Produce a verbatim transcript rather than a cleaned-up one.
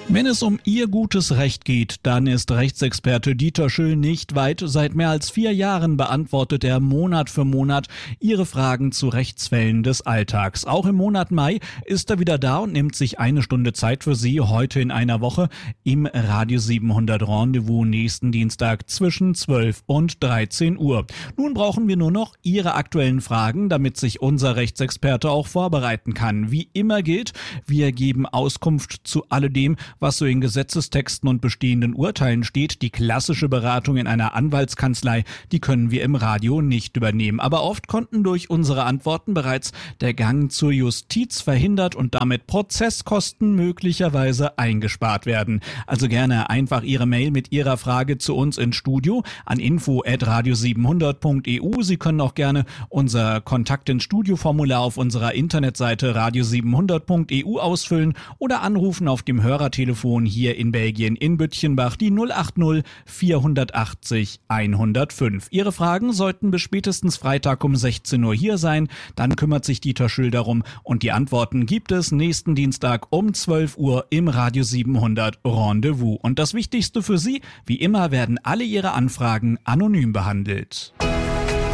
Wenn es um Ihr gutes Recht geht, dann ist Rechtsexperte Dieter Schüll nicht weit. Seit mehr als vier Jahren beantwortet er Monat für Monat Ihre Fragen zu Rechtsfällen des Alltags. Auch im Monat Mai ist er wieder da und nimmt sich eine Stunde Zeit für Sie heute in einer Woche im Radio siebenhundert Rendezvous nächsten Dienstag zwischen zwölf und dreizehn Uhr. Nun brauchen wir nur noch Ihre aktuellen Fragen, damit sich unser Rechtsexperte auch vorbereiten kann. Wie immer gilt, wir geben Auskunft zu alledem, was so in Gesetzestexten und bestehenden Urteilen steht. Die klassische Beratung in einer Anwaltskanzlei, die können wir im Radio nicht übernehmen. Aber oft konnten durch unsere Antworten bereits der Gang zur Justiz verhindert und damit Prozesskosten möglicherweise eingespart werden. Also gerne einfach Ihre Mail mit Ihrer Frage zu uns ins Studio an info at radio siebenhundert punkt e u. Sie können auch gerne unser Kontakt ins Studio-Formular auf unserer Internetseite radio siebenhundert punkt e u ausfüllen oder anrufen auf dem Hörertelefon hier in Belgien in Bütchenbach die null acht null vierhundertachtzig hundertfünf. Ihre Fragen sollten bis spätestens Freitag um sechzehn Uhr hier sein. Dann kümmert sich Dieter Schüll darum und die Antworten gibt es nächsten Dienstag um zwölf Uhr im Radio siebenhundert Rendezvous. Und das Wichtigste für Sie, wie immer werden alle Ihre Anfragen anonym behandelt.